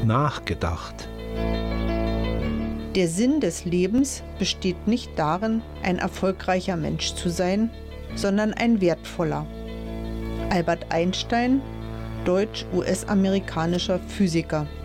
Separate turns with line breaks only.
nachgedacht.
Der Sinn des Lebens besteht nicht darin, ein erfolgreicher Mensch zu sein, sondern ein wertvoller. Albert Einstein, deutsch-US-amerikanischer Physiker.